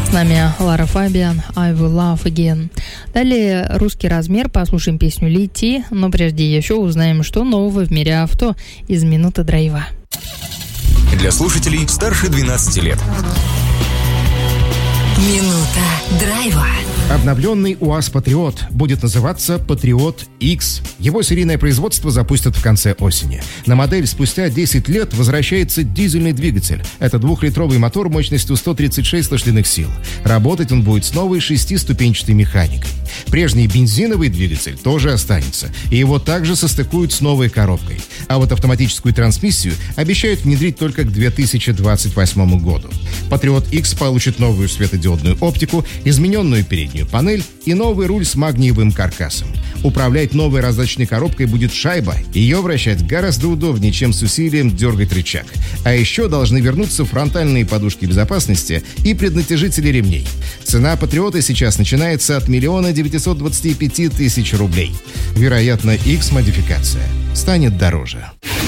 С нами Лара Фабиан, I Will Love Again. Далее русский размер, послушаем песню «Лети», но прежде еще узнаем, что нового в мире авто из «Минуты драйва». Для слушателей старше 12 лет. Минута драйва. Обновленный УАЗ «Патриот» будет называться «Патриот X». Его серийное производство запустят в конце осени. На модель спустя 10 лет возвращается дизельный двигатель. Это 2-литровый мотор мощностью 136 лошадиных сил. Работать он будет с новой 6-ступенчатой механикой. Прежний бензиновый двигатель тоже останется, и его также состыкуют с новой коробкой. А вот автоматическую трансмиссию обещают внедрить только к 2028 году. «Патриот X» получит новую светодиодную оптику, измененную переднюю панель и новый руль с магниевым каркасом. Управлять новой раздаточной коробкой будет шайба. Ее вращать гораздо удобнее, чем с усилием дергать рычаг. А еще должны вернуться фронтальные подушки безопасности и преднатяжители ремней. Цена «Патриота» сейчас начинается от 1 925 000 рублей. Вероятно, X-модификация станет дороже.